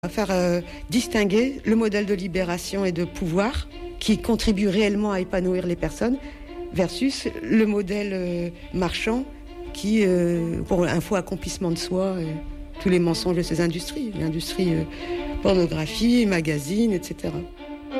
À faire distinguer le modèle de libération et de pouvoir qui contribue réellement à épanouir les personnes versus le modèle marchand qui, pour un faux accomplissement de soi, tous les mensonges de ces industries, l'industrie pornographie, magazine, etc.